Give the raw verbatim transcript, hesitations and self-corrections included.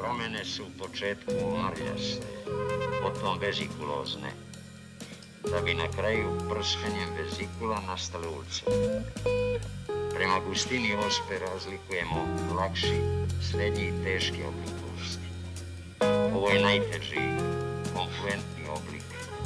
promene su u početku marljaste, potom vezikulozne, da bi na kraju prskanjem vezikula nastale ulcere. Prema gustini ospe razlikujemo lakši, srednji i teški oblik bolesti. Ovo je najteži, konfluentni oblik